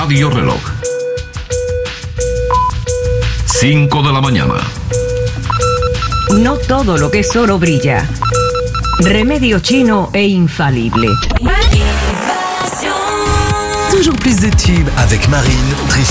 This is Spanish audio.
Radio Reloj. 5 de la mañana. No todo lo que es oro brilla. Remedio chino e infalible. Toujours plus de tubes avec Marine, Tristan.